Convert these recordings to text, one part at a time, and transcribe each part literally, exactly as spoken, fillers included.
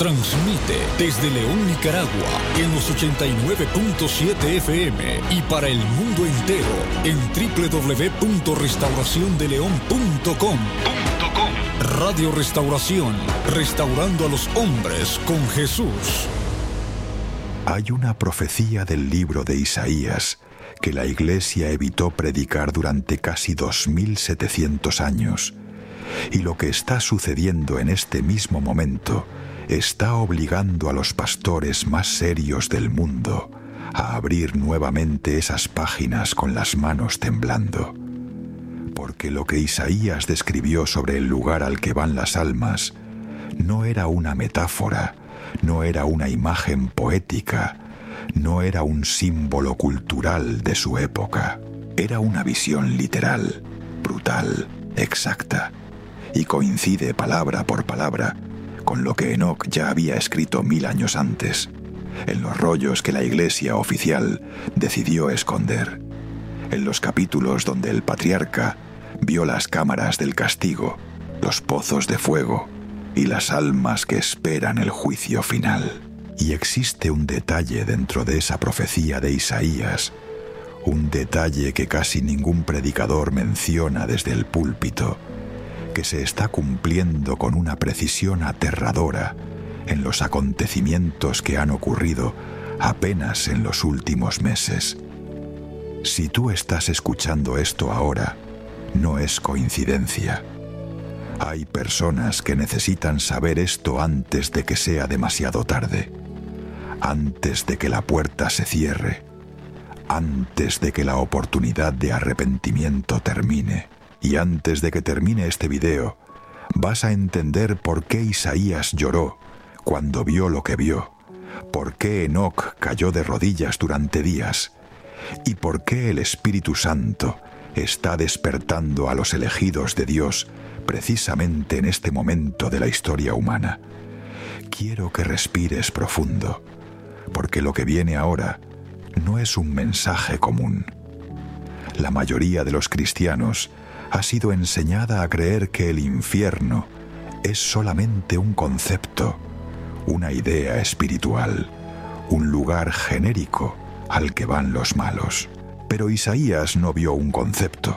Transmite desde León, Nicaragua, en los ochenta y nueve punto siete F M y para el mundo entero en doble u doble u doble u punto restauración de león punto com. Radio Restauración, restaurando a los hombres con Jesús. Hay una profecía del libro de Isaías que la Iglesia evitó predicar durante casi dos mil setecientos años. Y lo que está sucediendo en este mismo momento está obligando a los pastores más serios del mundo a abrir nuevamente esas páginas con las manos temblando. Porque lo que Isaías describió sobre el lugar al que van las almas no era una metáfora, no era una imagen poética, no era un símbolo cultural de su época. Era una visión literal, brutal, exacta, y coincide palabra por palabra con lo que Enoc ya había escrito mil años antes, en los rollos que la Iglesia oficial decidió esconder, en los capítulos donde el patriarca vio las cámaras del castigo, los pozos de fuego y las almas que esperan el juicio final. Y existe un detalle dentro de esa profecía de Isaías, un detalle que casi ningún predicador menciona desde el púlpito, que se está cumpliendo con una precisión aterradora en los acontecimientos que han ocurrido apenas en los últimos meses. Si tú estás escuchando esto ahora, no es coincidencia. Hay personas que necesitan saber esto antes de que sea demasiado tarde, antes de que la puerta se cierre, antes de que la oportunidad de arrepentimiento termine. Y antes de que termine este video, vas a entender por qué Isaías lloró cuando vio lo que vio, por qué Enoc cayó de rodillas durante días, y por qué el Espíritu Santo está despertando a los elegidos de Dios precisamente en este momento de la historia humana. Quiero que respires profundo, porque lo que viene ahora no es un mensaje común. La mayoría de los cristianos ha sido enseñada a creer que el infierno es solamente un concepto, una idea espiritual, un lugar genérico al que van los malos. Pero Isaías no vio un concepto.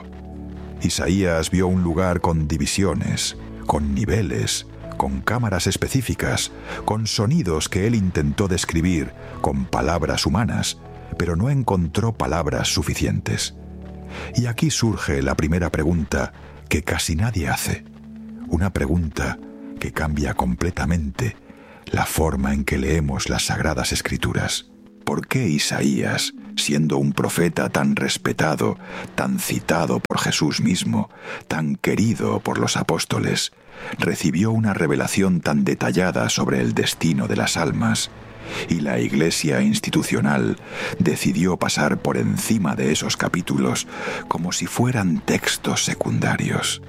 Isaías vio un lugar con divisiones, con niveles, con cámaras específicas, con sonidos que él intentó describir con palabras humanas, pero no encontró palabras suficientes. Y aquí surge la primera pregunta que casi nadie hace, una pregunta que cambia completamente la forma en que leemos las Sagradas Escrituras. ¿Por qué Isaías, siendo un profeta tan respetado, tan citado por Jesús mismo, tan querido por los apóstoles, recibió una revelación tan detallada sobre el destino de las almas, y la Iglesia institucional decidió pasar por encima de esos capítulos como si fueran textos secundarios?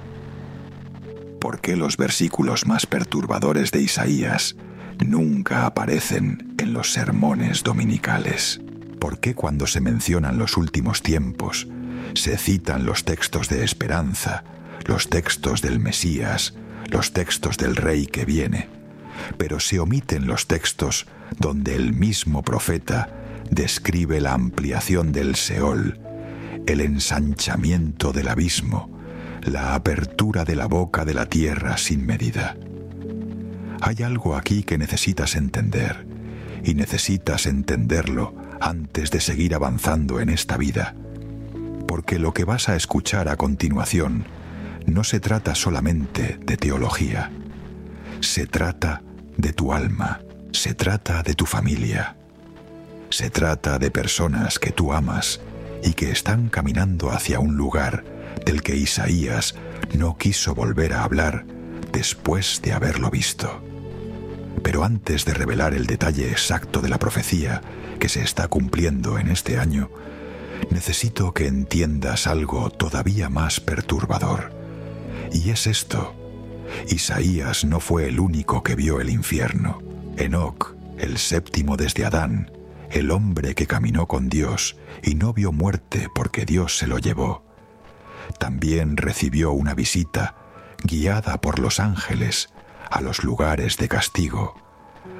¿Por qué los versículos más perturbadores de Isaías nunca aparecen en los sermones dominicales? ¿Por qué cuando se mencionan los últimos tiempos se citan los textos de esperanza, los textos del Mesías, los textos del Rey que viene, pero se omiten los textos donde el mismo profeta describe la ampliación del Seol, el ensanchamiento del abismo, la apertura de la boca de la tierra sin medida? Hay algo aquí que necesitas entender, y necesitas entenderlo antes de seguir avanzando en esta vida, porque lo que vas a escuchar a continuación no se trata solamente de teología, se trata de tu alma, se trata de tu familia, se trata de personas que tú amas y que están caminando hacia un lugar del que Isaías no quiso volver a hablar después de haberlo visto. Pero antes de revelar el detalle exacto de la profecía que se está cumpliendo en este año, necesito que entiendas algo todavía más perturbador. Y es esto: Isaías no fue el único que vio el infierno. Enoc, el séptimo desde Adán, el hombre que caminó con Dios y no vio muerte porque Dios se lo llevó, también recibió una visita guiada por los ángeles a los lugares de castigo,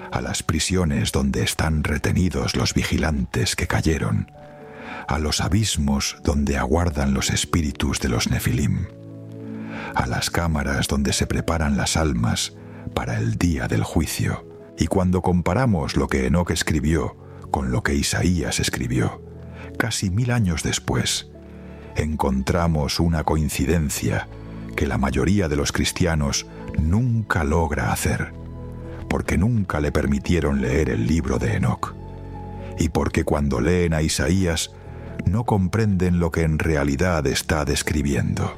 a las prisiones donde están retenidos los vigilantes que cayeron, a los abismos donde aguardan los espíritus de los Nefilim, a las cámaras donde se preparan las almas para el día del juicio. Y cuando comparamos lo que Enoc escribió con lo que Isaías escribió, casi mil años después, encontramos una coincidencia que la mayoría de los cristianos nunca logra hacer, porque nunca le permitieron leer el libro de Enoc, y porque cuando leen a Isaías no comprenden lo que en realidad está describiendo.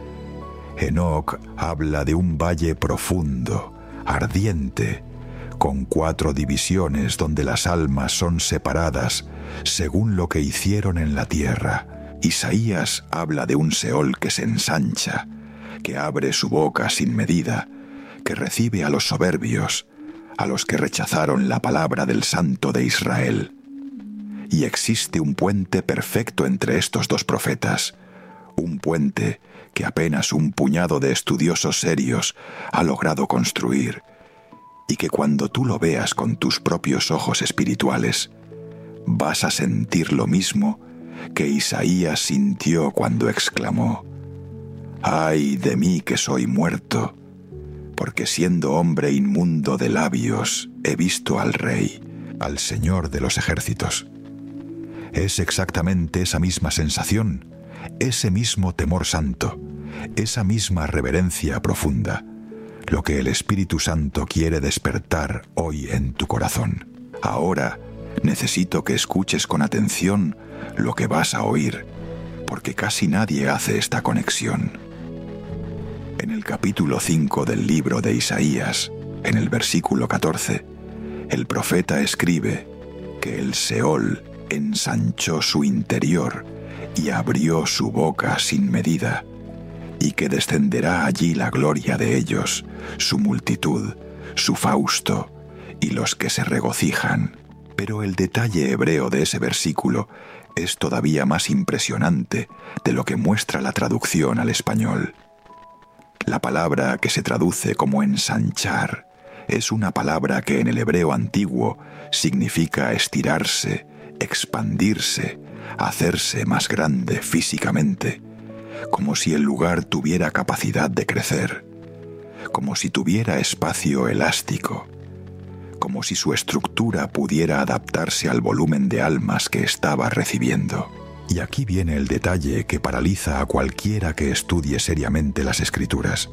Enoc habla de un valle profundo, ardiente, con cuatro divisiones donde las almas son separadas según lo que hicieron en la tierra. Isaías habla de un Seol que se ensancha, que abre su boca sin medida, que recibe a los soberbios, a los que rechazaron la palabra del Santo de Israel. Y existe un puente perfecto entre estos dos profetas, un puente que apenas un puñado de estudiosos serios ha logrado construir, y que cuando tú lo veas con tus propios ojos espirituales, vas a sentir lo mismo que Isaías sintió cuando exclamó: «¡Ay de mí que soy muerto! Porque siendo hombre inmundo de labios, he visto al Rey, al Señor de los ejércitos». Es exactamente esa misma sensación, ese mismo temor santo, esa misma reverencia profunda, lo que el Espíritu Santo quiere despertar hoy en tu corazón. Ahora necesito que escuches con atención lo que vas a oír, porque casi nadie hace esta conexión. En el capítulo cinco del libro de Isaías, en el versículo catorce, el profeta escribe que el Seol ensanchó su interior y abrió su boca sin medida, y que descenderá allí la gloria de ellos, su multitud, su fausto, y los que se regocijan. Pero el detalle hebreo de ese versículo es todavía más impresionante de lo que muestra la traducción al español. La palabra que se traduce como ensanchar es una palabra que en el hebreo antiguo significa estirarse, expandirse, hacerse más grande físicamente, como si el lugar tuviera capacidad de crecer, como si tuviera espacio elástico, como si su estructura pudiera adaptarse al volumen de almas que estaba recibiendo. Y aquí viene el detalle que paraliza a cualquiera que estudie seriamente las Escrituras.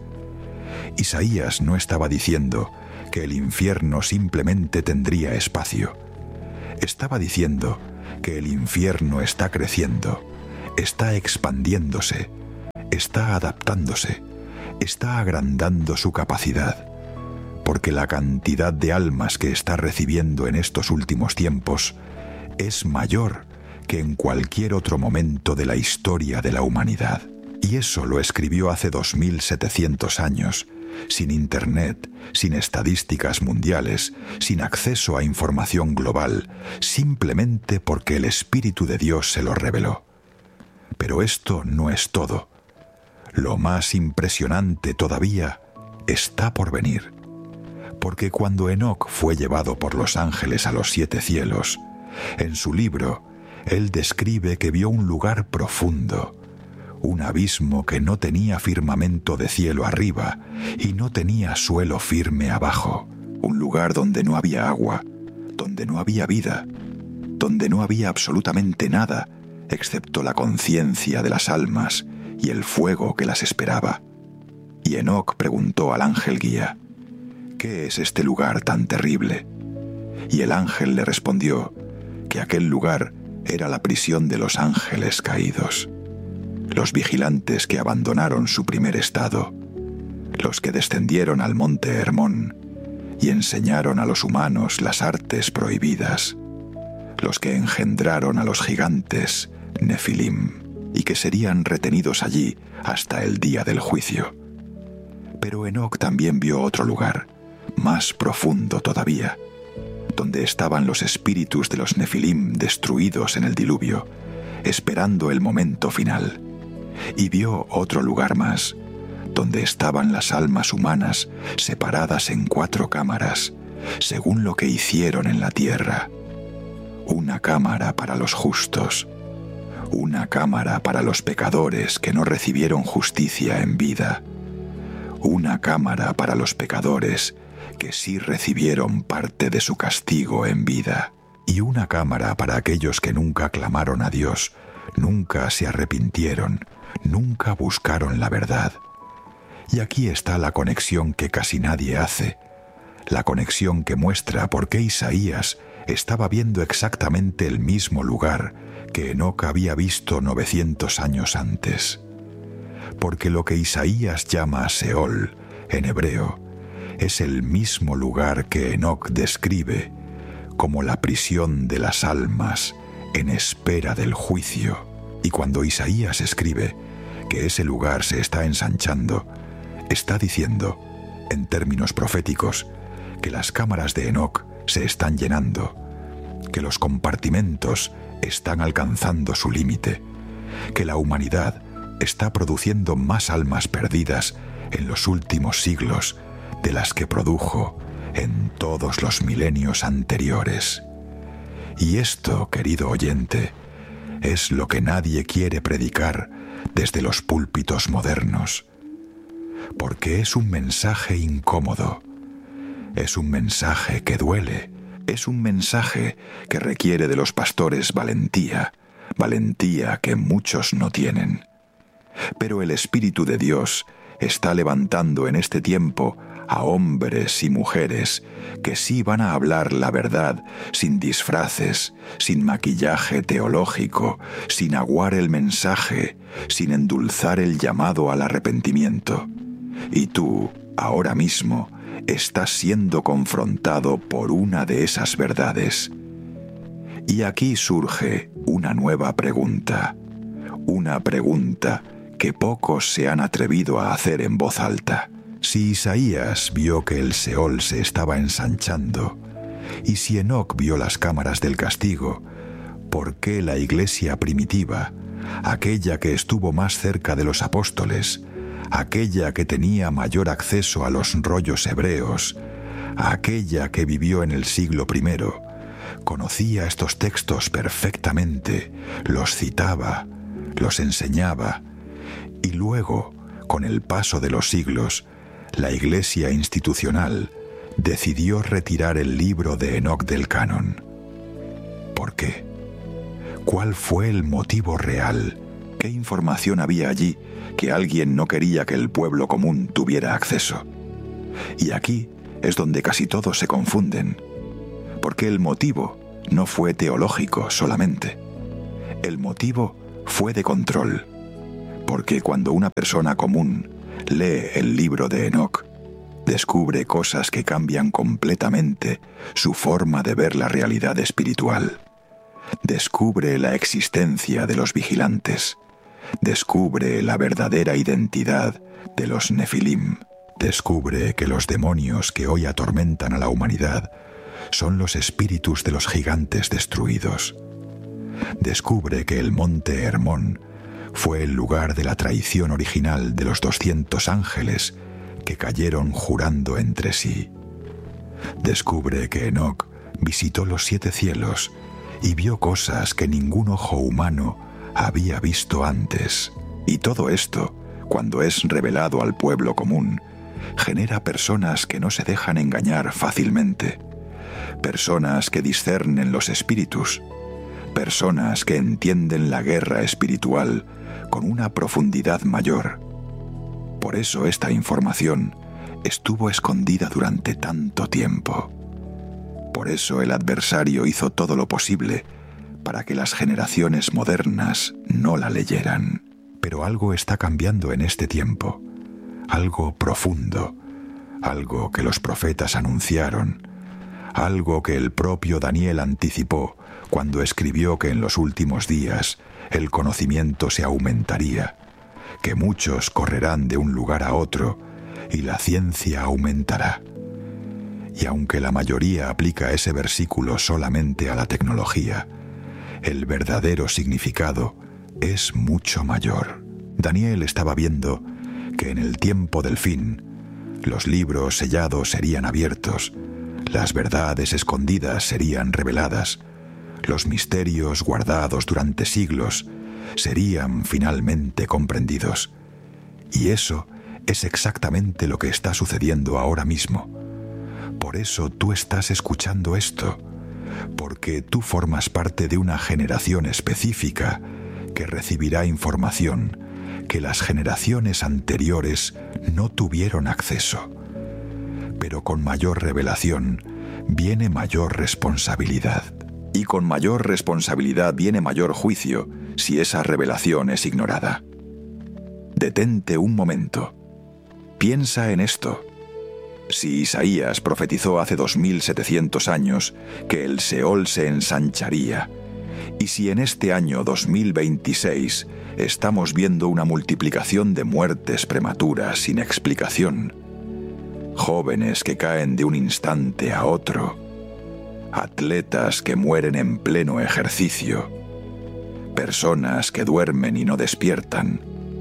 Isaías no estaba diciendo que el infierno simplemente tendría espacio. Estaba diciendo que el infierno está creciendo, está expandiéndose, está adaptándose, está agrandando su capacidad, porque la cantidad de almas que está recibiendo en estos últimos tiempos es mayor que en cualquier otro momento de la historia de la humanidad. Y eso lo escribió hace dos mil setecientos años, sin internet, sin estadísticas mundiales, sin acceso a información global, simplemente porque el Espíritu de Dios se lo reveló. Pero esto no es todo. Lo más impresionante todavía está por venir. Porque cuando Enoc fue llevado por los ángeles a los siete cielos, en su libro, él describe que vio un lugar profundo, un abismo que no tenía firmamento de cielo arriba y no tenía suelo firme abajo, un lugar donde no había agua, donde no había vida, donde no había absolutamente nada, excepto la conciencia de las almas y el fuego que las esperaba. Y Enoc preguntó al ángel guía: ¿qué es este lugar tan terrible? Y el ángel le respondió que aquel lugar era la prisión de los ángeles caídos, los vigilantes que abandonaron su primer estado, los que descendieron al monte Hermón y enseñaron a los humanos las artes prohibidas, los que engendraron a los gigantes Nefilim y que serían retenidos allí hasta el día del juicio. Pero Enoc también vio otro lugar, más profundo todavía, donde estaban los espíritus de los Nefilim destruidos en el diluvio, esperando el momento final. Y vio otro lugar más, donde estaban las almas humanas separadas en cuatro cámaras, según lo que hicieron en la tierra. Una cámara para los justos, una cámara para los pecadores que no recibieron justicia en vida, una cámara para los pecadores que sí recibieron parte de su castigo en vida, y una cámara para aquellos que nunca clamaron a Dios, nunca se arrepintieron, nunca buscaron la verdad. Y aquí está la conexión que casi nadie hace, la conexión que muestra por qué Isaías estaba viendo exactamente el mismo lugar que Enoc había visto novecientos años antes. Porque lo que Isaías llama Seol, en hebreo, es el mismo lugar que Enoc describe como la prisión de las almas en espera del juicio. Y cuando Isaías escribe que ese lugar se está ensanchando, está diciendo, en términos proféticos, que las cámaras de Enoc se están llenando, que los compartimentos están alcanzando su límite, que la humanidad está produciendo más almas perdidas en los últimos siglos de las que produjo en todos los milenios anteriores. Y esto, querido oyente, es lo que nadie quiere predicar desde los púlpitos modernos, porque es un mensaje incómodo, es un mensaje que duele, es un mensaje que requiere de los pastores valentía, valentía que muchos no tienen. Pero el Espíritu de Dios está levantando en este tiempo a hombres y mujeres que sí van a hablar la verdad sin disfraces, sin maquillaje teológico, sin aguar el mensaje, sin endulzar el llamado al arrepentimiento. Y tú, ahora mismo, estás siendo confrontado por una de esas verdades. Y aquí surge una nueva pregunta, una pregunta que pocos se han atrevido a hacer en voz alta. Si Isaías vio que el Seol se estaba ensanchando, y si Enoc vio las cámaras del castigo, ¿por qué la iglesia primitiva, aquella que estuvo más cerca de los apóstoles, aquella que tenía mayor acceso a los rollos hebreos, aquella que vivió en el siglo primero, conocía estos textos perfectamente, los citaba, los enseñaba, y luego, con el paso de los siglos, la Iglesia institucional decidió retirar el libro de Enoc del canon? ¿Por qué? ¿Cuál fue el motivo real? ¿Qué información había allí que alguien no quería que el pueblo común tuviera acceso? Y aquí es donde casi todos se confunden, porque el motivo no fue teológico solamente. El motivo fue de control, porque cuando una persona común lee el libro de Enoc, descubre cosas que cambian completamente su forma de ver la realidad espiritual. Descubre la existencia de los vigilantes. Descubre la verdadera identidad de los Nefilim. Descubre que los demonios que hoy atormentan a la humanidad son los espíritus de los gigantes destruidos. Descubre que el monte Hermón fue el lugar de la traición original de los doscientos ángeles que cayeron jurando entre sí. Descubre que Enoc visitó los siete cielos y vio cosas que ningún ojo humano había visto antes. Y todo esto, cuando es revelado al pueblo común, genera personas que no se dejan engañar fácilmente, personas que discernen los espíritus, personas que entienden la guerra espiritual con una profundidad mayor. Por eso esta información estuvo escondida durante tanto tiempo. Por eso el adversario hizo todo lo posible para que las generaciones modernas no la leyeran. Pero algo está cambiando en este tiempo, algo profundo, algo que los profetas anunciaron, algo que el propio Daniel anticipó cuando escribió que en los últimos días el conocimiento se aumentaría, que muchos correrán de un lugar a otro y la ciencia aumentará. Y aunque la mayoría aplica ese versículo solamente a la tecnología, el verdadero significado es mucho mayor. Daniel estaba viendo que en el tiempo del fin, los libros sellados serían abiertos, Las verdades escondidas serían reveladas. Los misterios guardados durante siglos serían finalmente comprendidos. Y eso es exactamente lo que está sucediendo ahora mismo. Por eso tú estás escuchando esto, porque tú formas parte de una generación específica que recibirá información que las generaciones anteriores no tuvieron acceso. Pero con mayor revelación viene mayor responsabilidad. Y con mayor responsabilidad viene mayor juicio si esa revelación es ignorada. Detente un momento. Piensa en esto. Si Isaías profetizó hace dos mil setecientos años que el Seol se ensancharía, y si en este año dos mil veintiséis estamos viendo una multiplicación de muertes prematuras sin explicación, jóvenes que caen de un instante a otro, atletas que mueren en pleno ejercicio, personas que duermen y no despiertan,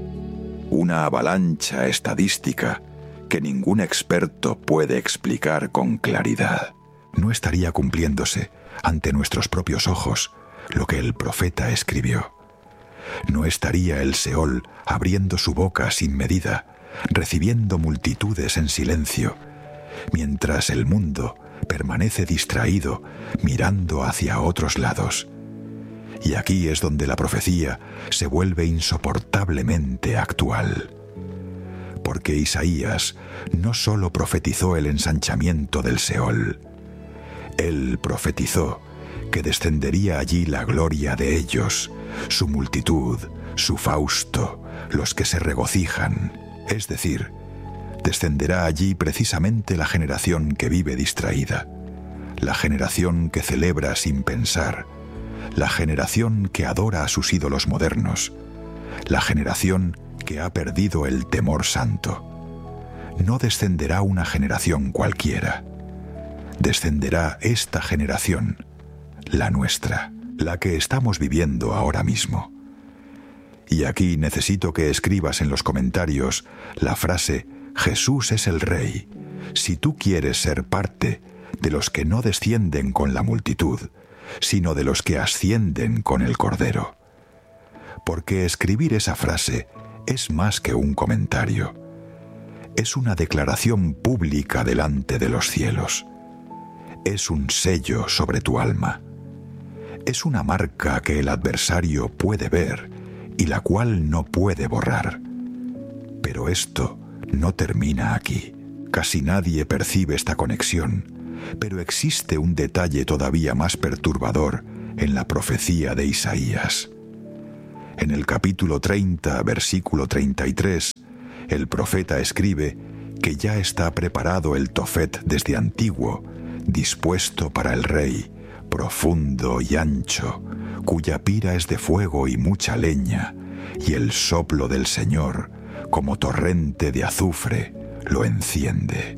una avalancha estadística que ningún experto puede explicar con claridad, no estaría cumpliéndose ante nuestros propios ojos lo que el profeta escribió. No estaría el Seol abriendo su boca sin medida, recibiendo multitudes en silencio, mientras el mundo permanece distraído mirando hacia otros lados. Y aquí es donde la profecía se vuelve insoportablemente actual. Porque Isaías no solo profetizó el ensanchamiento del Seol, él profetizó que descendería allí la gloria de ellos, su multitud, su fausto, los que se regocijan, es decir, descenderá allí precisamente la generación que vive distraída, la generación que celebra sin pensar, la generación que adora a sus ídolos modernos, la generación que ha perdido el temor santo. No descenderá una generación cualquiera. Descenderá esta generación, la nuestra, la que estamos viviendo ahora mismo. Y aquí necesito que escribas en los comentarios la frase «Jesús es el Rey», si tú quieres ser parte de los que no descienden con la multitud, sino de los que ascienden con el Cordero. Porque escribir esa frase es más que un comentario. Es una declaración pública delante de los cielos. Es un sello sobre tu alma. Es una marca que el adversario puede ver y la cual no puede borrar. Pero esto no termina aquí. Casi nadie percibe esta conexión, pero existe un detalle todavía más perturbador en la profecía de Isaías. En el capítulo treinta, versículo treinta y tres, el profeta escribe que ya está preparado el Tofet desde antiguo, dispuesto para el rey, profundo y ancho, cuya pira es de fuego y mucha leña, y el soplo del Señor, como torrente de azufre, lo enciende.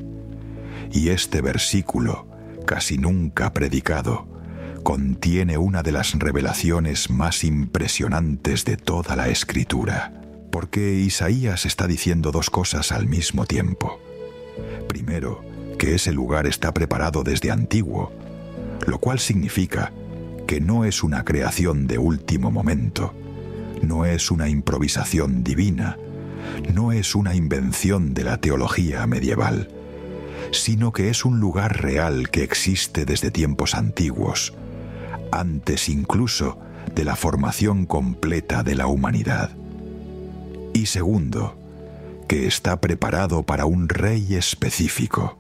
Y este versículo, casi nunca predicado, contiene una de las revelaciones más impresionantes de toda la Escritura, porque Isaías está diciendo dos cosas al mismo tiempo. Primero, que ese lugar está preparado desde antiguo, lo cual significa que no es una creación de último momento, no es una improvisación divina, no es una invención de la teología medieval, sino que es un lugar real que existe desde tiempos antiguos, antes incluso de la formación completa de la humanidad. Y segundo, que está preparado para un rey específico.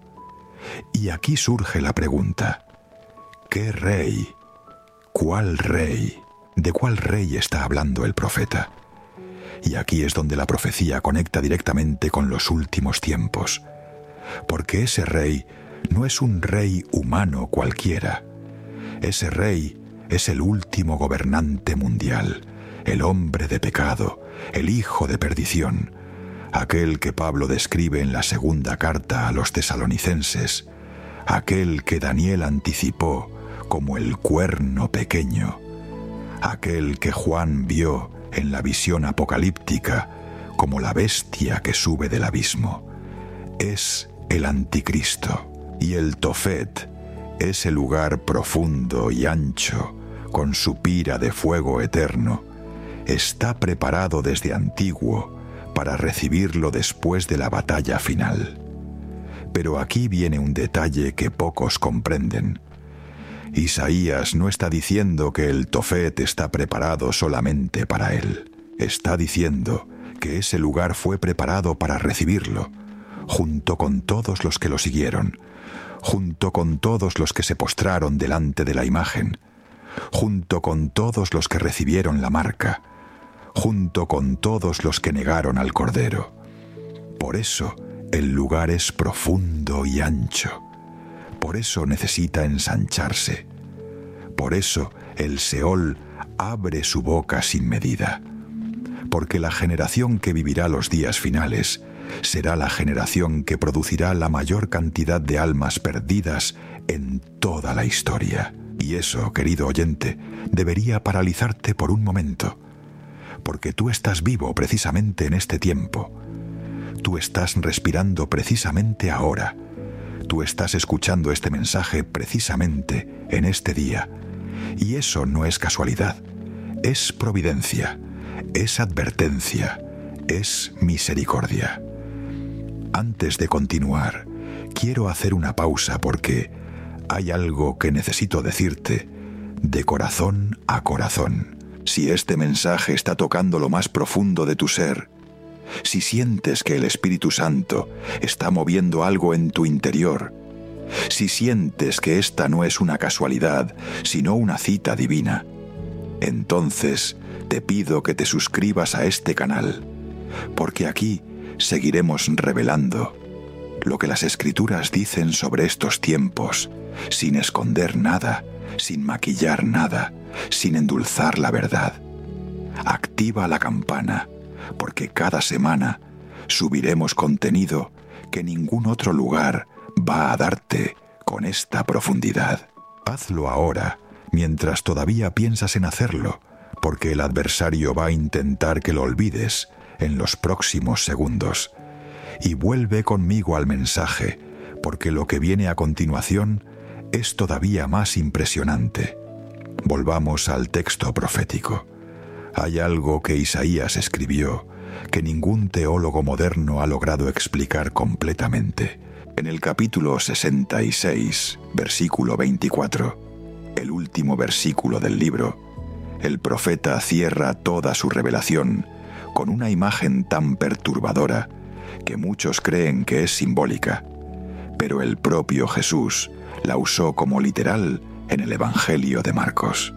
Y aquí surge la pregunta: ¿qué rey? ¿Cuál rey? ¿De cuál rey está hablando el profeta? Y aquí es donde la profecía conecta directamente con los últimos tiempos, porque ese rey no es un rey humano cualquiera. Ese rey es el último gobernante mundial, el hombre de pecado, el hijo de perdición, aquel que Pablo describe en la segunda carta a los tesalonicenses, aquel que Daniel anticipó como el cuerno pequeño, aquel que Juan vio en la visión apocalíptica como la bestia que sube del abismo. Es el anticristo, y el Tofet ese lugar profundo y ancho, con su pira de fuego eterno, está preparado desde antiguo para recibirlo después de la batalla final. Pero aquí viene un detalle que pocos comprenden. Isaías no está diciendo que el Tofet está preparado solamente para él. Está diciendo que ese lugar fue preparado para recibirlo, junto con todos los que lo siguieron, junto con todos los que se postraron delante de la imagen, junto con todos los que recibieron la marca, junto con todos los que negaron al Cordero. Por eso el lugar es profundo y ancho. Por eso necesita ensancharse. Por eso el Seol abre su boca sin medida. Porque la generación que vivirá los días finales será la generación que producirá la mayor cantidad de almas perdidas en toda la historia. Y eso, querido oyente, debería paralizarte por un momento. Porque tú estás vivo precisamente en este tiempo. Tú estás respirando precisamente ahora. Tú estás escuchando este mensaje precisamente en este día. Y eso no es casualidad, es providencia, es advertencia, es misericordia. Antes de continuar, quiero hacer una pausa porque hay algo que necesito decirte de corazón a corazón. Si este mensaje está tocando lo más profundo de tu ser, si sientes que el Espíritu Santo está moviendo algo en tu interior, si sientes que esta no es una casualidad, sino una cita divina, entonces te pido que te suscribas a este canal, porque aquí seguiremos revelando lo que las Escrituras dicen sobre estos tiempos, sin esconder nada, sin maquillar nada, sin endulzar la verdad. Activa la campana, porque cada semana subiremos contenido que ningún otro lugar va a darte con esta profundidad. Hazlo ahora, mientras todavía piensas en hacerlo, porque el adversario va a intentar que lo olvides en los próximos segundos. Y vuelve conmigo al mensaje, porque lo que viene a continuación es todavía más impresionante. Volvamos al texto profético. Hay algo que Isaías escribió que ningún teólogo moderno ha logrado explicar completamente. En el capítulo sesenta y seis, versículo veinticuatro, el último versículo del libro, el profeta cierra toda su revelación con una imagen tan perturbadora que muchos creen que es simbólica, pero el propio Jesús la usó como literal en el Evangelio de Marcos.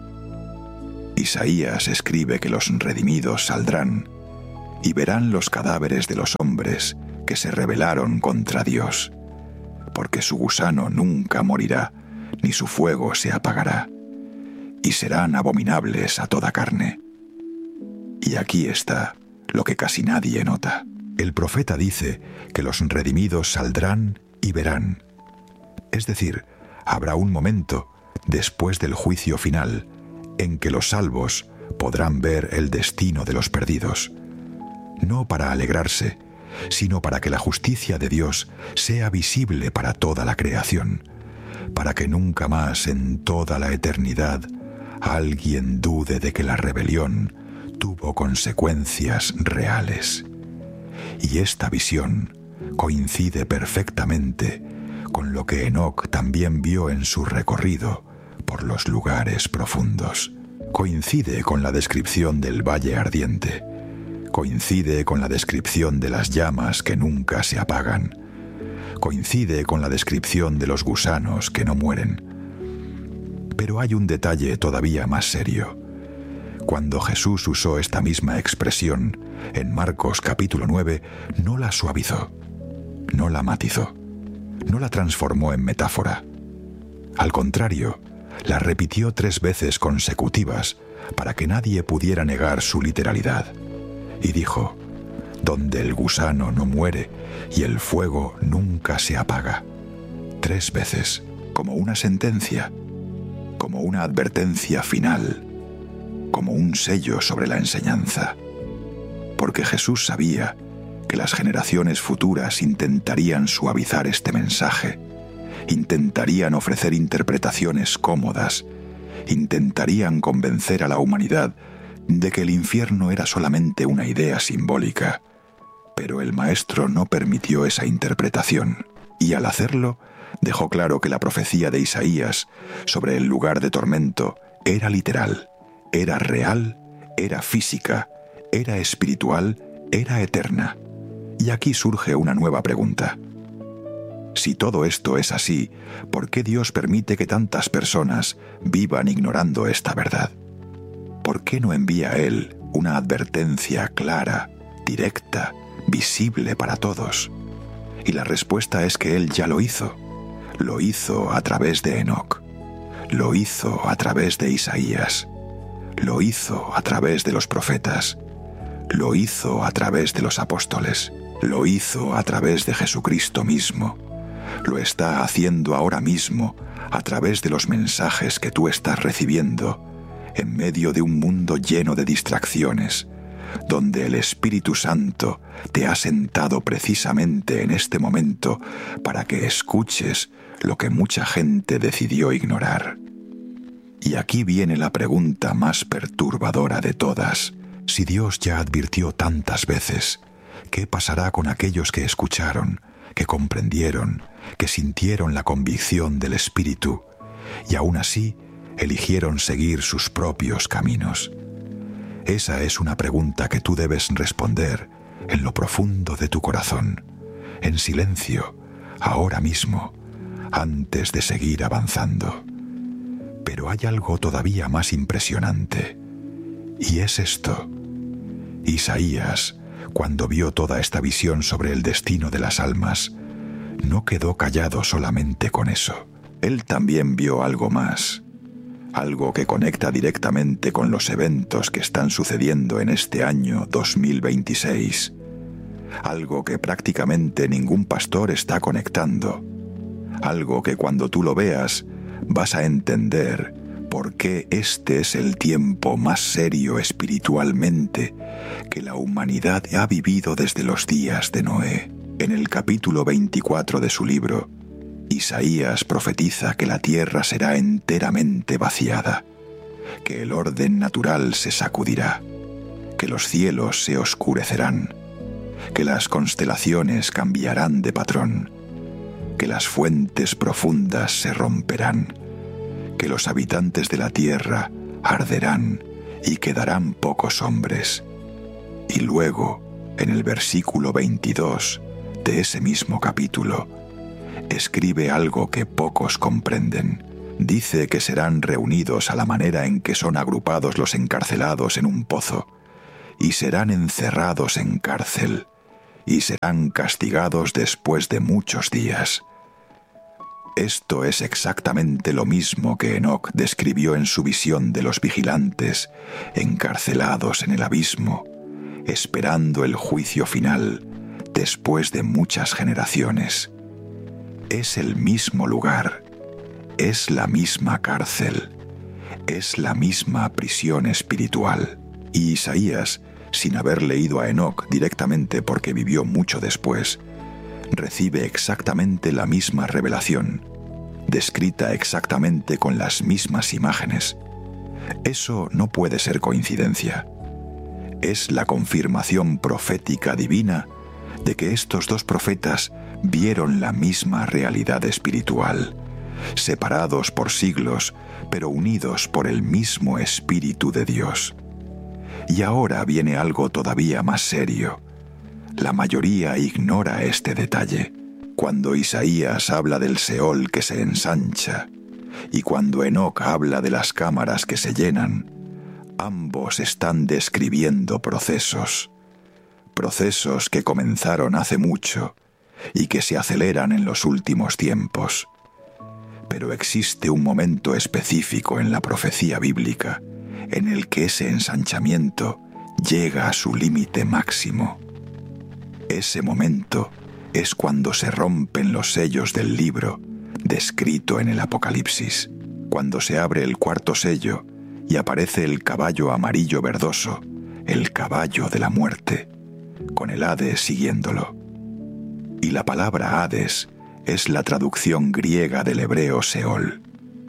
Isaías escribe que los redimidos saldrán y verán los cadáveres de los hombres que se rebelaron contra Dios, porque su gusano nunca morirá, ni su fuego se apagará, y serán abominables a toda carne. Y aquí está lo que casi nadie nota. El profeta dice que los redimidos saldrán y verán. Es decir, habrá un momento, después del juicio final, en que los salvos podrán ver el destino de los perdidos, no para alegrarse, sino para que la justicia de Dios sea visible para toda la creación, para que nunca más en toda la eternidad alguien dude de que la rebelión tuvo consecuencias reales. Y esta visión coincide perfectamente con lo que Enoc también vio en su recorrido por los lugares profundos. Coincide con la descripción del valle ardiente. Coincide con la descripción de las llamas que nunca se apagan. Coincide con la descripción de los gusanos que no mueren. Pero hay un detalle todavía más serio. Cuando Jesús usó esta misma expresión en Marcos capítulo nueve, no la suavizó, no la matizó, no la transformó en metáfora. Al contrario, la repitió tres veces consecutivas para que nadie pudiera negar su literalidad. Y dijo: donde el gusano no muere y el fuego nunca se apaga. Tres veces, como una sentencia, como una advertencia final, como un sello sobre la enseñanza. Porque Jesús sabía que las generaciones futuras intentarían suavizar este mensaje Intentarían ofrecer interpretaciones cómodas, intentarían convencer a la humanidad de que el infierno era solamente una idea simbólica, pero el maestro no permitió esa interpretación, y al hacerlo, dejó claro que la profecía de Isaías sobre el lugar de tormento era literal, era real, era física, era espiritual, era eterna. Y aquí surge una nueva pregunta. Si todo esto es así, ¿por qué Dios permite que tantas personas vivan ignorando esta verdad? ¿Por qué no envía Él una advertencia clara, directa, visible para todos? Y la respuesta es que Él ya lo hizo. Lo hizo a través de Enoc. Lo hizo a través de Isaías. Lo hizo a través de los profetas. Lo hizo a través de los apóstoles. Lo hizo a través de Jesucristo mismo. Lo está haciendo ahora mismo a través de los mensajes que tú estás recibiendo en medio de un mundo lleno de distracciones, donde el Espíritu Santo te ha sentado precisamente en este momento para que escuches lo que mucha gente decidió ignorar. Y aquí viene la pregunta más perturbadora de todas. Si Dios ya advirtió tantas veces, ¿qué pasará con aquellos que escucharon, que comprendieron, que sintieron la convicción del Espíritu y aún así eligieron seguir sus propios caminos? Esa es una pregunta que tú debes responder en lo profundo de tu corazón, en silencio, ahora mismo, antes de seguir avanzando. Pero hay algo todavía más impresionante, y es esto. Isaías, cuando vio toda esta visión sobre el destino de las almas, no quedó callado solamente con eso. Él también vio algo más, algo que conecta directamente con los eventos que están sucediendo en este año dos mil veintiséis, algo que prácticamente ningún pastor está conectando, algo que cuando tú lo veas vas a entender por qué este es el tiempo más serio espiritualmente que la humanidad ha vivido desde los días de Noé. En el capítulo veinticuatro de su libro, Isaías profetiza que la tierra será enteramente vaciada, que el orden natural se sacudirá, que los cielos se oscurecerán, que las constelaciones cambiarán de patrón, que las fuentes profundas se romperán, que los habitantes de la tierra arderán y quedarán pocos hombres. Y luego, en el versículo veintidós de ese mismo capítulo, escribe algo que pocos comprenden. Dice que serán reunidos a la manera en que son agrupados los encarcelados en un pozo, y serán encerrados en cárcel, y serán castigados después de muchos días. Esto es exactamente lo mismo que Enoc describió en su visión de los vigilantes encarcelados en el abismo, esperando el juicio final después de muchas generaciones. Es el mismo lugar, es la misma cárcel, es la misma prisión espiritual. Y Isaías, sin haber leído a Enoc directamente porque vivió mucho después, recibe exactamente la misma revelación, descrita exactamente con las mismas imágenes. Eso no puede ser coincidencia. Es la confirmación profética divina de que estos dos profetas vieron la misma realidad espiritual, separados por siglos, pero unidos por el mismo Espíritu de Dios. Y ahora viene algo todavía más serio. La mayoría ignora este detalle. Cuando Isaías habla del Seol que se ensancha, y cuando Enoc habla de las cámaras que se llenan, ambos están describiendo procesos, procesos que comenzaron hace mucho y que se aceleran en los últimos tiempos. Pero existe un momento específico en la profecía bíblica en el que ese ensanchamiento llega a su límite máximo. Ese momento es cuando se rompen los sellos del libro descrito en el Apocalipsis, cuando se abre el cuarto sello y aparece el caballo amarillo verdoso, el caballo de la muerte, con el Hades siguiéndolo. Y la palabra Hades es la traducción griega del hebreo Seol.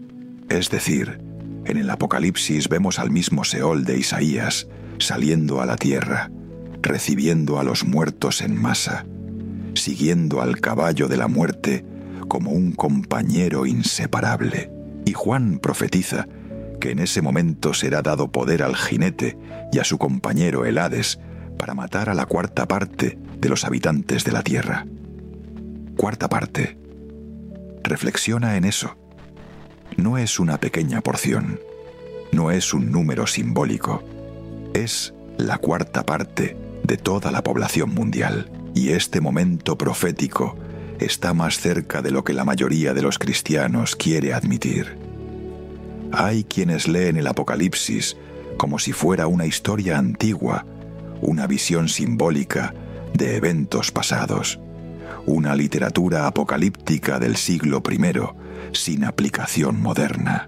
Es decir, en el Apocalipsis vemos al mismo Seol de Isaías saliendo a la tierra, recibiendo a los muertos en masa, siguiendo al caballo de la muerte como un compañero inseparable. Y Juan profetiza que en ese momento será dado poder al jinete y a su compañero el Hades para matar a la cuarta parte de los habitantes de la tierra. Cuarta parte. Reflexiona en eso. No es una pequeña porción, no es un número simbólico, es la cuarta parte de toda la población mundial. Y este momento profético está más cerca de lo que la mayoría de los cristianos quiere admitir. Hay quienes leen el Apocalipsis como si fuera una historia antigua, una visión simbólica de eventos pasados, una literatura apocalíptica del siglo primero, sin aplicación moderna.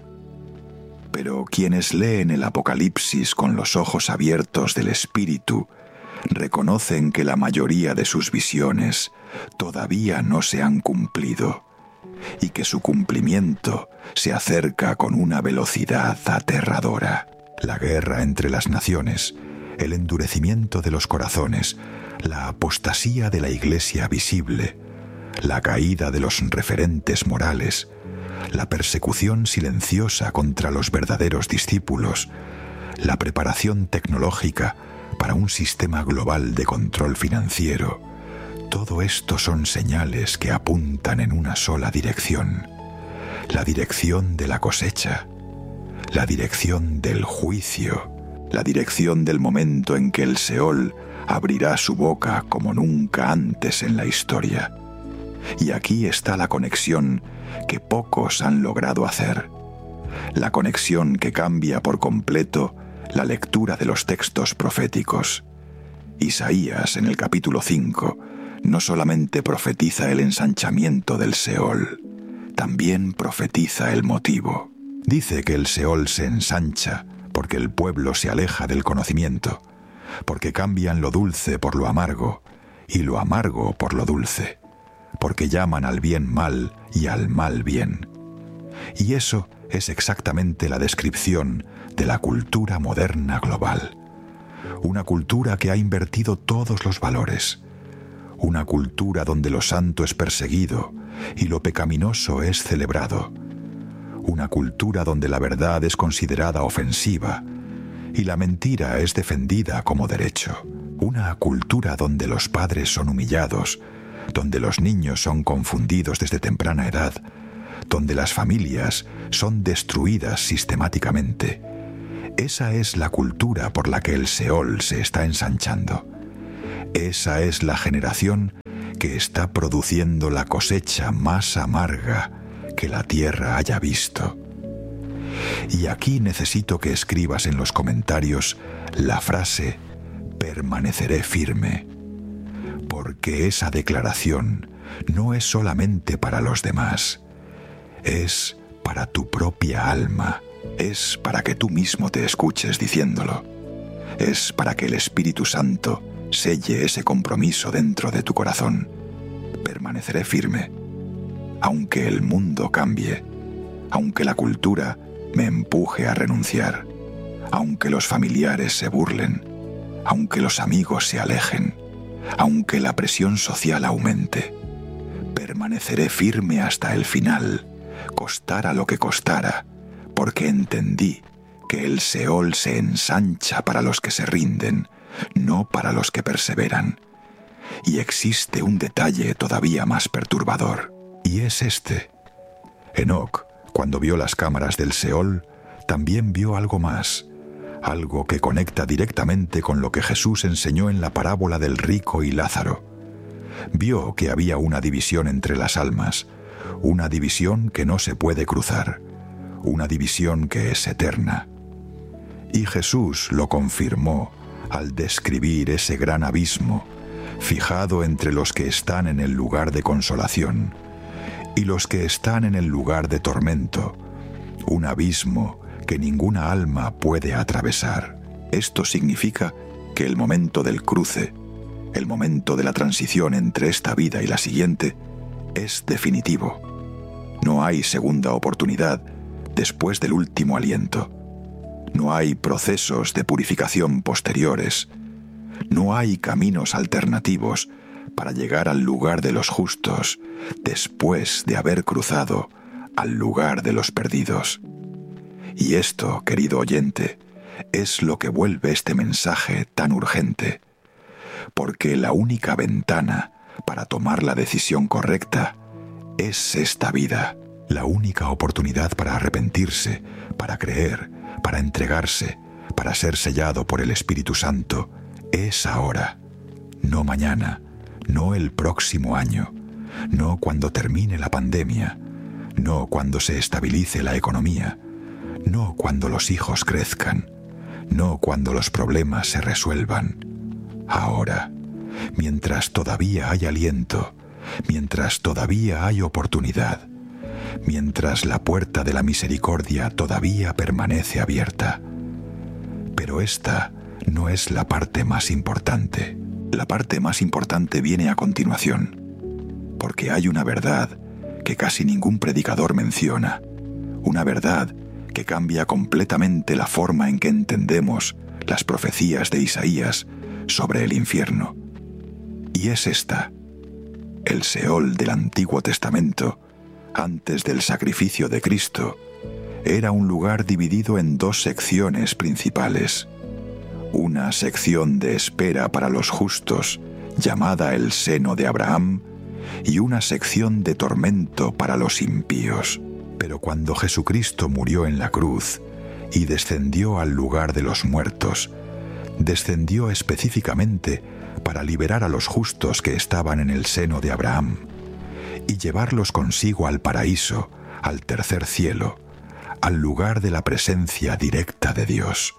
Pero quienes leen el Apocalipsis con los ojos abiertos del espíritu reconocen que la mayoría de sus visiones todavía no se han cumplido y que su cumplimiento se acerca con una velocidad aterradora. La guerra entre las naciones, el endurecimiento de los corazones, la apostasía de la Iglesia visible, la caída de los referentes morales, la persecución silenciosa contra los verdaderos discípulos, la preparación tecnológica para un sistema global de control financiero. Todo esto son señales que apuntan en una sola dirección, la dirección de la cosecha, la dirección del juicio, la dirección del momento en que el Seol abrirá su boca como nunca antes en la historia. Y aquí está la conexión que pocos han logrado hacer, la conexión que cambia por completo la lectura de los textos proféticos. Isaías, en el capítulo cinco, no solamente profetiza el ensanchamiento del Seol, también profetiza el motivo. Dice que el Seol se ensancha porque el pueblo se aleja del conocimiento, porque cambian lo dulce por lo amargo y lo amargo por lo dulce, porque llaman al bien mal y al mal bien. Y eso es exactamente la descripción de la cultura moderna global. Una cultura que ha invertido todos los valores. Una cultura donde lo santo es perseguido y lo pecaminoso es celebrado. Una cultura donde la verdad es considerada ofensiva y la mentira es defendida como derecho. Una cultura donde los padres son humillados, donde los niños son confundidos desde temprana edad, donde las familias son destruidas sistemáticamente. Esa es la cultura por la que el Seol se está ensanchando. Esa es la generación que está produciendo la cosecha más amarga que la tierra haya visto. Y aquí necesito que escribas en los comentarios la frase «permaneceré firme», porque esa declaración no es solamente para los demás, es para tu propia alma, es para que tú mismo te escuches diciéndolo, es para que el Espíritu Santo selle ese compromiso dentro de tu corazón. Permaneceré firme, aunque el mundo cambie, aunque la cultura me empuje a renunciar, aunque los familiares se burlen, aunque los amigos se alejen, aunque la presión social aumente. Permaneceré firme hasta el final, costara lo que costara, porque entendí que el Seol se ensancha para los que se rinden, no para los que perseveran. Y existe un detalle todavía más perturbador, y es este. Enoc, cuando vio las cámaras del Seol, también vio algo más, algo que conecta directamente con lo que Jesús enseñó en la parábola del rico y Lázaro. Vio que había una división entre las almas, una división que no se puede cruzar, una división que es eterna. Y Jesús lo confirmó al describir ese gran abismo, fijado entre los que están en el lugar de consolación y los que están en el lugar de tormento, un abismo que ninguna alma puede atravesar. Esto significa que el momento del cruce, el momento de la transición entre esta vida y la siguiente, es definitivo. No hay segunda oportunidad después del último aliento. No hay procesos de purificación posteriores. No hay caminos alternativos para llegar al lugar de los justos después de haber cruzado al lugar de los perdidos. Y esto, querido oyente, es lo que vuelve este mensaje tan urgente, porque la única ventana para tomar la decisión correcta es esta vida. La única oportunidad para arrepentirse, para creer, para entregarse, para ser sellado por el Espíritu Santo, es ahora, no mañana, no el próximo año, no cuando termine la pandemia, no cuando se estabilice la economía, no cuando los hijos crezcan, no cuando los problemas se resuelvan. Ahora, mientras todavía hay aliento, mientras todavía hay oportunidad, mientras la puerta de la misericordia todavía permanece abierta. Pero esta no es la parte más importante. La parte más importante viene a continuación, porque hay una verdad que casi ningún predicador menciona, una verdad que cambia completamente la forma en que entendemos las profecías de Isaías sobre el infierno. Y es esta: el Seol del Antiguo Testamento, antes del sacrificio de Cristo, era un lugar dividido en dos secciones principales. Una sección de espera para los justos, llamada el seno de Abraham, y una sección de tormento para los impíos. Pero cuando Jesucristo murió en la cruz y descendió al lugar de los muertos, descendió específicamente para liberar a los justos que estaban en el seno de Abraham y llevarlos consigo al paraíso, al tercer cielo, al lugar de la presencia directa de Dios.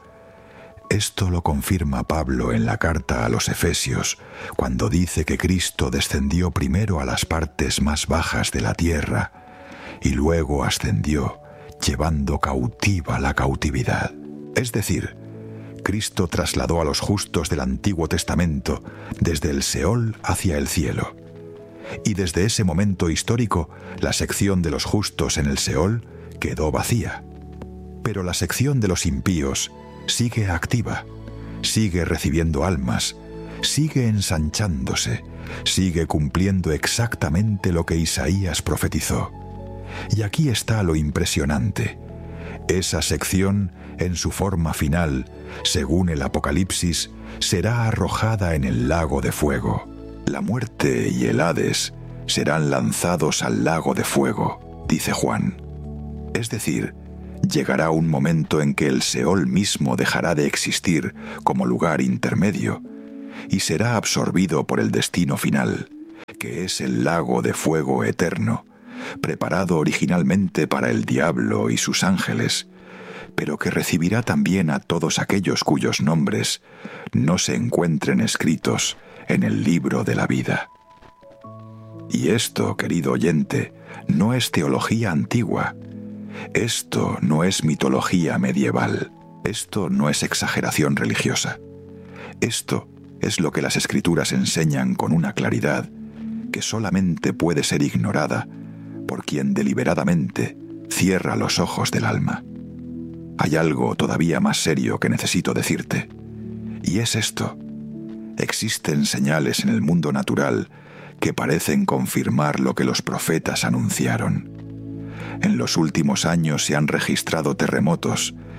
Esto lo confirma Pablo en la carta a los Efesios, cuando dice que Cristo descendió primero a las partes más bajas de la tierra y luego ascendió, llevando cautiva la cautividad. Es decir, Cristo trasladó a los justos del Antiguo Testamento desde el Seol hacia el cielo. Y desde ese momento histórico, la sección de los justos en el Seol quedó vacía. Pero la sección de los impíos sigue activa, sigue recibiendo almas, sigue ensanchándose, sigue cumpliendo exactamente lo que Isaías profetizó. Y aquí está lo impresionante. Esa sección, en su forma final, según el Apocalipsis, será arrojada en el lago de fuego. La muerte y el Hades serán lanzados al lago de fuego, dice Juan. Es decir, llegará un momento en que el Seol mismo dejará de existir como lugar intermedio y será absorbido por el destino final, que es el lago de fuego eterno, preparado originalmente para el diablo y sus ángeles, pero que recibirá también a todos aquellos cuyos nombres no se encuentren escritos en el libro de la vida. Y esto, querido oyente, no es teología antigua. Esto no es mitología medieval. Esto no es exageración religiosa. Esto es lo que las Escrituras enseñan con una claridad que solamente puede ser ignorada por quien deliberadamente cierra los ojos del alma. Hay algo todavía más serio que necesito decirte, y es esto: existen señales en el mundo natural que parecen confirmar lo que los profetas anunciaron. En los últimos años se han registrado terremotos